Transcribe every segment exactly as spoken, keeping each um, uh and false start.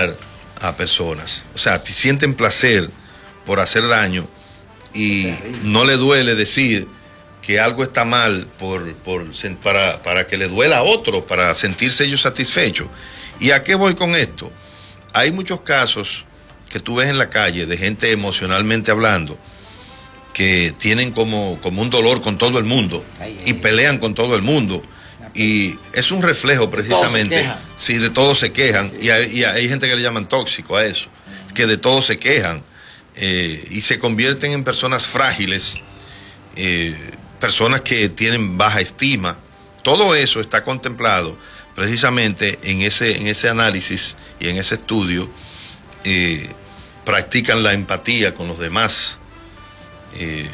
dañar a personas. O sea, sienten placer por hacer daño y no le duele decir que algo está mal por, por, para, para que le duela a otro, para sentirse ellos satisfechos. ¿Y a qué voy con esto? Hay muchos casos que tú ves en la calle de gente emocionalmente hablando que tienen como, como un dolor con todo el mundo ay, ay, y pelean con todo el mundo. Y es un reflejo precisamente, sí, de todos se quejan, y hay, y hay gente que le llaman tóxico a eso, que de todos se quejan eh, y se convierten en personas frágiles, eh, personas que tienen baja estima. Todo eso está contemplado precisamente en ese, en ese análisis y en ese estudio. Eh, practican la empatía con los demás, eh,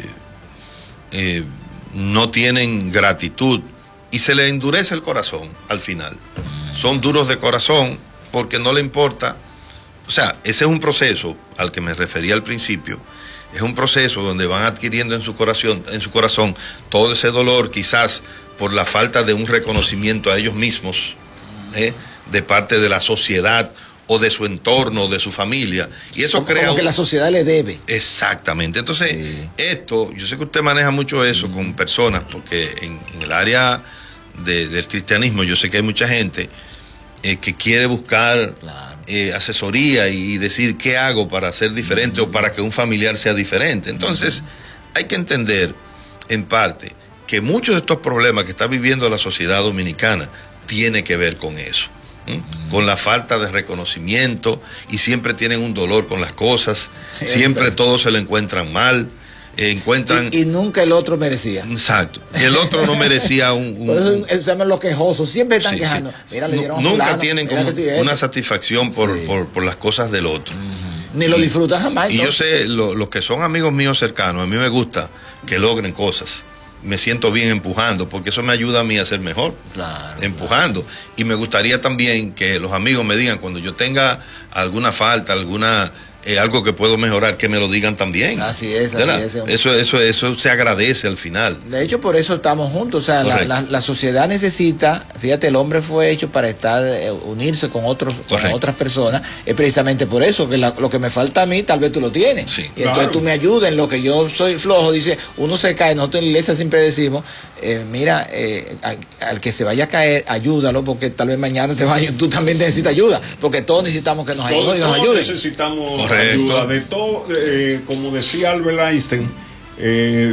eh, no tienen gratitud y se les endurece el corazón al final. Son duros de corazón porque no le importa. O sea, ese es un proceso al que me refería al principio. Es un proceso donde van adquiriendo en su corazón, en su corazón todo ese dolor, quizás por la falta de un reconocimiento a ellos mismos, ¿eh? de parte de la sociedad o de su entorno, de su familia. Y eso como, crea... Como que la sociedad le debe. Exactamente. Entonces, sí. esto, yo sé que usted maneja mucho eso mm. con personas, porque en, en el área de, del cristianismo, yo sé que hay mucha gente eh, que quiere buscar claro. eh, asesoría y decir qué hago para ser diferente mm. o para que un familiar sea diferente. Entonces, mm. hay que entender, en parte, que muchos de estos problemas que está viviendo la sociedad dominicana tiene que ver con eso. ¿Mm? Con la falta de reconocimiento, y siempre tienen un dolor con las cosas, sí, siempre todos se le encuentran mal, eh, encuentran... Y, y nunca el otro merecía. Exacto, el otro no merecía un... un Por eso se llaman los quejosos, siempre están sí, quejando. Sí. Mira, le dieron nunca fulano, tienen como una satisfacción por, sí. por, por las cosas del otro. Uh-huh. Ni lo disfrutan jamás. Y ¿no? yo sé, lo, los que son amigos míos cercanos, a mí me gusta que logren cosas. Me siento bien empujando, porque eso me ayuda a mí a ser mejor, claro, empujando. Claro. Y me gustaría también que los amigos me digan, cuando yo tenga alguna falta, alguna eh, algo que puedo mejorar, que me lo digan también. Así es, así es. Eso, eso, eso se agradece al final. De hecho, por eso estamos juntos. O sea, la, la, la sociedad necesita, fíjate, el hombre fue hecho para estar, eh, unirse con otros, con otras personas. Es precisamente por eso, que la, lo que me falta a mí, tal vez tú lo tienes. Sí, y entonces claro. tú me ayudas en lo que yo soy flojo. Dice, uno se cae, nosotros en la iglesia siempre decimos, eh, mira, eh, al, al que se vaya a caer, ayúdalo, porque tal vez mañana te vaya, tú también necesitas ayuda, porque todos necesitamos que nos ayuden y nos ayuden. Todos necesitamos ayuda de todo, eh, como decía Albert Einstein, eh,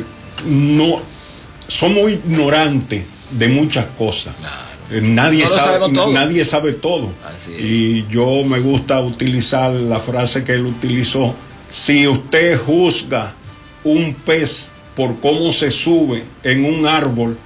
no somos ignorantes de muchas cosas. Claro. Eh, nadie, no sabe, todo. nadie sabe todo. Así es. Y yo me gusta utilizar la frase que él utilizó: si usted juzga un pez por cómo se sube en un árbol,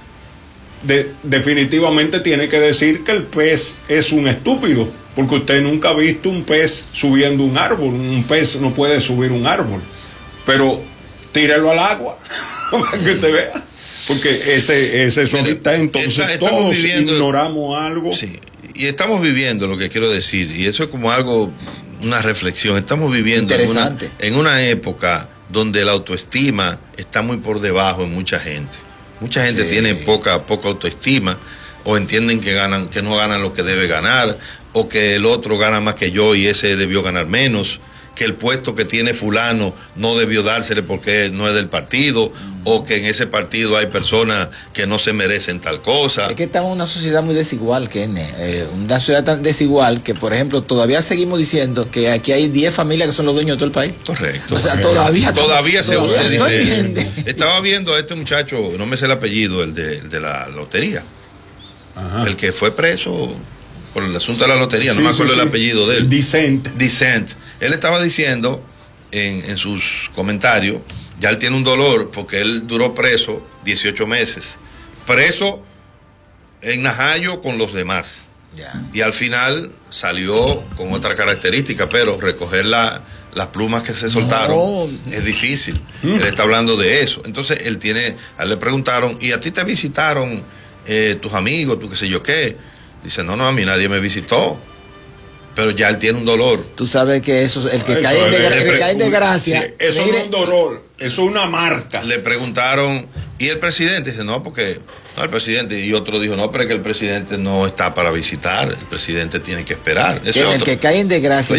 de, definitivamente tiene que decir que el pez es un estúpido, porque usted nunca ha visto un pez subiendo un árbol. Un pez no puede subir un árbol, pero tírelo al agua para que usted vea, porque ese, ese es ahorita. Entonces está, todos viviendo, ignoramos algo. Sí, y estamos viviendo lo que quiero decir, y eso es como algo, una reflexión. Estamos viviendo en una, en una época donde la autoestima está muy por debajo en mucha gente. Mucha gente sí. tiene poca, poca autoestima, o entienden que ganan, que no ganan lo que debe ganar, o que el otro gana más que yo y ese debió ganar menos, que el puesto que tiene fulano no debió dársele porque no es del partido, mm. o que en ese partido hay personas que no se merecen tal cosa. Es que estamos en una sociedad muy desigual, Kenneth, eh, una sociedad tan desigual que, por ejemplo, todavía seguimos diciendo que aquí hay diez familias que son los dueños de todo el país. Correcto. O sea, todavía... Todavía se todavía usa, no dice... entiende. Estaba viendo a este muchacho, no me sé el apellido, el de, el de la lotería. Ajá. El que fue preso por el asunto de la lotería, sí, no me acuerdo sí, sí. el apellido de él. Dicent. Dicent. Él estaba diciendo en, en sus comentarios, ya él tiene un dolor porque él duró preso dieciocho meses. Preso en Najayo con los demás. Yeah. Y al final salió con otra característica, pero recoger la, las plumas que se soltaron no. es difícil. Mm. Él está hablando de eso. Entonces él tiene, a él le preguntaron, ¿y a ti te visitaron eh, tus amigos, tú qué sé yo qué? Dice, no, no, a mí nadie me visitó. Pero ya él tiene un dolor. Tú sabes que eso, el que, eso, cae, en de, el que cae en desgracia. Sí, eso mire, no es un dolor, eso es una marca. Le preguntaron, ¿y el presidente? Dice, no, porque no, el presidente. Y otro dijo, no, pero es que el presidente no está para visitar. El presidente tiene que esperar. El que cae en desgracia.